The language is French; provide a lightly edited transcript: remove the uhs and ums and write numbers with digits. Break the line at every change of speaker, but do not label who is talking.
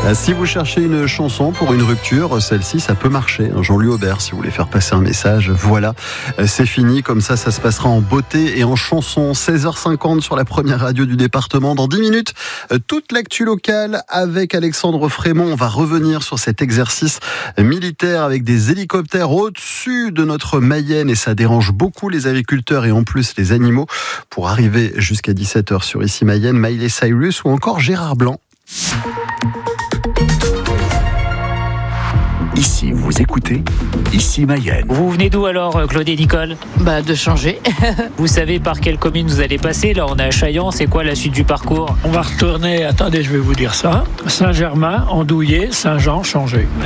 Si vous cherchez une chanson pour une rupture, celle-ci, ça peut marcher. Jean-Louis Aubert, si vous voulez faire passer un message, voilà, c'est fini. Comme ça se passera en beauté et en chanson. 16h50 sur la première radio du département. Dans 10 minutes, toute l'actu locale avec Alexandre Frémont. On va revenir sur cet exercice militaire avec des hélicoptères au-dessus de notre Mayenne et ça dérange beaucoup les agriculteurs et en plus les animaux. Pour arriver jusqu'à 17h sur Ici Mayenne, Miley Cyrus ou encore Gérard Blanc.
Ici, vous écoutez Ici Mayenne.
Vous venez d'où alors, Claude et Nicole ?
De changer.
Vous savez par quelle commune vous allez passer ? Là, on est à Chaillan. C'est quoi la suite du parcours ?
On va retourner, attendez, je vais vous dire ça. Saint-Germain, Andouillé, Saint-Jean, Changé.